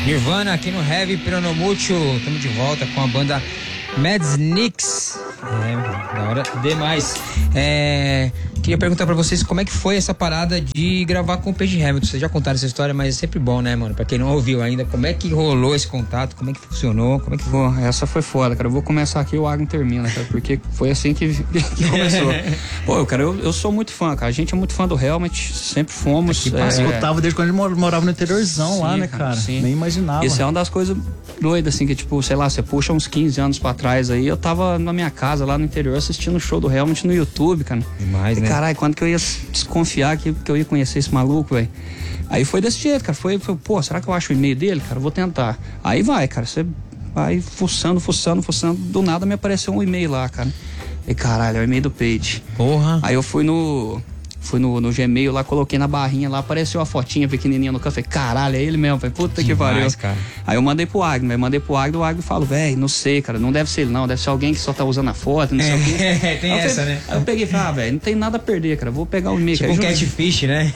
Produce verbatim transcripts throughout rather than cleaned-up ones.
Nirvana aqui no Heavy Pronomútil. Estamos de volta com a banda Madnix. É, da hora demais. É, queria perguntar pra vocês como é que foi essa parada de gravar com o Page Hamilton. Vocês já contaram essa história, mas é sempre bom, né, mano? Pra quem não ouviu ainda, como é que rolou esse contato? Como é que funcionou? Como é que... Pô, essa foi foda, cara. Eu vou começar aqui e o Agno termina, cara, porque foi assim que, que começou. Pô, cara, eu, eu sou muito fã, cara. A gente é muito fã do Helmet, sempre fomos. É, é, escutava desde quando a gente morava no interiorzão, sim, lá, né, cara? Sim. Nem imaginava. Isso é uma das coisas doidas, assim, que tipo, sei lá, você puxa uns quinze anos pra trás aí, eu tava na minha casa lá no interior assistindo o show do Helmet no YouTube, cara. Demais, né? Caralho, quando que eu ia desconfiar que, que eu ia conhecer esse maluco, velho? Aí foi desse jeito, cara. Foi, foi, pô, será que eu acho o e-mail dele, cara? Eu vou tentar. Aí vai, cara, você vai fuçando, fuçando, fuçando. Do nada me apareceu um e-mail lá, cara. E caralho, é o e-mail do Page. Porra. Aí eu fui no... Fui no, no Gmail lá, coloquei na barrinha lá, apareceu a fotinha pequenininha no canto. Falei, caralho, é ele mesmo. Falei, puta que pariu. Cara. Aí eu mandei pro Agno, aí mandei pro Agno, o Agno falou, velho, não sei, cara, não deve ser ele não, deve ser alguém que só tá usando a foto, não sei o quê. É, tem essa, peguei, né? Aí eu peguei e falei, ah, velho, não tem nada a perder, cara, vou pegar o e-mail. Tipo um catfish, né?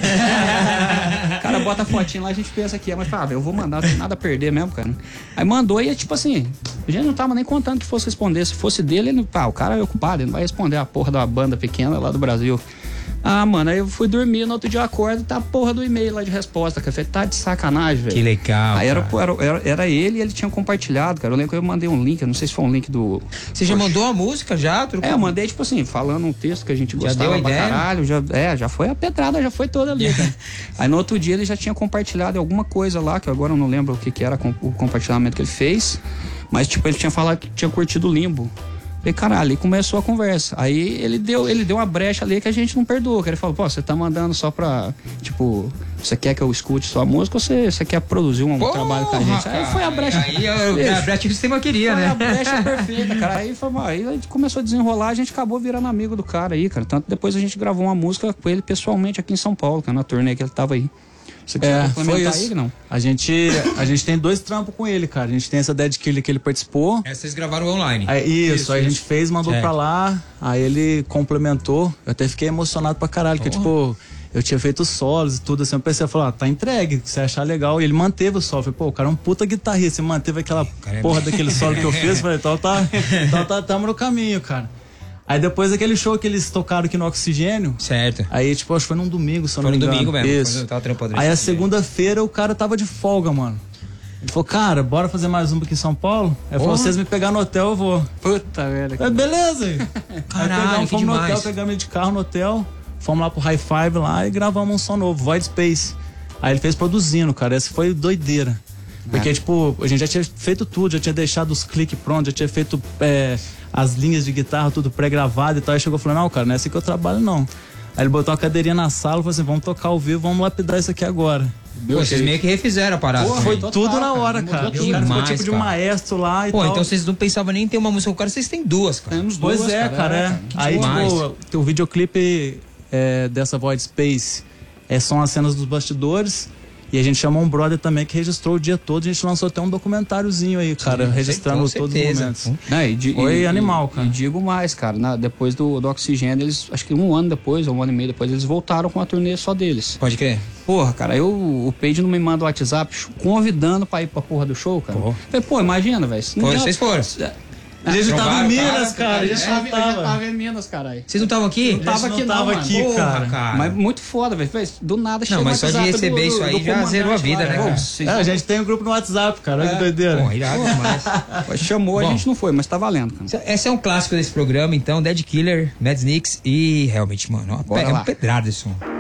O cara bota a fotinha lá, a gente pensa que é, mas fala, ah, velho, eu vou mandar, não tem nada a perder mesmo, cara. Aí mandou e é tipo assim, a gente não tava nem contando que fosse responder, se fosse dele, ele, pá, o cara é ocupado, ele não vai responder a porra da banda pequena lá do Brasil. Ah, mano, aí eu fui dormir, no outro dia eu acordo, tá a porra do e-mail lá de resposta, cara. Eu falei, tá de sacanagem, velho. Que legal. Aí era, era, era ele e ele tinha compartilhado, cara. Eu lembro que eu mandei um link, eu não sei se foi um link do... Você já mandou a música já? É, eu mandei, tipo assim, falando um texto que a gente gostava já deu pra ideia? caralho. Já, é, já foi a pedrada, já foi toda ali, cara. Aí no outro dia ele já tinha compartilhado alguma coisa lá, que agora eu não lembro o que que era o compartilhamento que ele fez. Mas, tipo, ele tinha falado que tinha curtido o Limbo. Falei, caralho, e começou a conversa. Aí ele deu, ele deu uma brecha ali que a gente não perdoou. Que ele falou, pô, você tá mandando só pra, tipo, você quer que eu escute sua música ou você, você quer produzir um Porra, trabalho com a gente? Aí foi a brecha. Aí eu, a brecha que o sistema queria, foi né? a brecha perfeita, cara. Aí, foi, aí a gente começou a desenrolar, a gente acabou virando amigo do cara aí, cara. Tanto depois a gente gravou uma música com ele pessoalmente aqui em São Paulo, cara, na turnê que ele tava aí. Você é, foi isso. Aí, não? A gente, a gente tem dois trampos com ele, cara. A gente tem essa Dead Killer que ele participou. Essa vocês gravaram online. Aí, isso, isso, aí isso. A gente fez, mandou é. pra lá. Aí ele complementou. Eu até fiquei emocionado pra caralho, porque tipo, eu tinha feito solos e tudo assim. Eu pensei, eu falei, ah, tá entregue, se você achar legal. E ele manteve o solo. Eu falei, pô, o cara é um puta guitarrista. Ele manteve aquela é porra daquele solo que eu fiz. Eu falei, então tá, então tá, tamo no caminho, cara. Aí depois daquele show que eles tocaram aqui no Oxigênio. Certo. Aí, tipo, acho que foi num domingo, se eu não me engano. Foi no domingo mesmo. Isso. Tava aí a segunda-feira o cara tava de folga, mano. Ele falou, cara, bora fazer mais uma aqui em São Paulo? Aí falou, vocês me pegar no hotel, eu vou. Puta, velho. É, beleza. Caralho, aí pegamos, fomos demais. no hotel, pegamos ele de carro no hotel, fomos lá pro High Five lá e gravamos um som novo, Void Space. Aí ele fez produzindo, cara, essa foi doideira. Porque, é. tipo, a gente já tinha feito tudo, já tinha deixado os cliques prontos, já tinha feito é, as linhas de guitarra, tudo pré-gravado e tal. Aí chegou e falou, não, cara, não é assim que eu trabalho, não. Aí ele botou uma cadeirinha na sala e falou assim, vamos tocar ao vivo, vamos lapidar isso aqui agora. Pô, vocês meio que refizeram a parada. Pô, foi total, tudo na hora, cara. cara. O cara ficou tipo de um maestro lá e Pô, tal. então vocês não pensavam nem em ter uma música com o cara, vocês têm duas, cara. Temos duas, Pois é, cara. cara é. Aí, tipo, o videoclipe é, dessa Void Space é, são as cenas dos bastidores. E a gente chamou um brother também que registrou o dia todo. A gente lançou até um documentáriozinho aí, cara, Sim, registrando todos os momentos. Não, e, e, Foi e, animal, cara. E digo mais, cara, na, depois do, do Oxigênio, eles, acho que um ano depois, ou um ano e meio depois, eles voltaram com a turnê só deles. Pode crer. Porra, cara, eu, o Page não me manda o WhatsApp convidando pra ir pra porra do show, cara. Pô, Falei, pô imagina, velho. Vocês foram. A gente não tava em Minas, cara. A gente é, não tava. Já tava em Minas, caralho. Vocês não estavam aqui? Não tava aqui, não. Tava não, aqui, Porra, cara. cara. Mas muito foda, velho. Do nada chegou. Não, mas só de receber do, isso aí do já zerou a vida, lá, né, cara? É, a gente tem um grupo no WhatsApp, cara. Olha é. que doideira. Pô, irado demais. Chamou, Bom, a gente não foi, mas tá valendo, cara. Esse é um clássico desse programa, então. Dead Killer, Madnix e realmente, mano, é uma pedrada esse som.